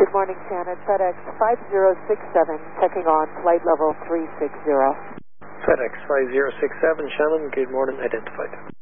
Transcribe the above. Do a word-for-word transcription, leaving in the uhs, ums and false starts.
Good morning, Shannon. FedEx five zero six seven, checking on flight level three six zero. FedEx five zero six seven, Shannon, good morning, identified.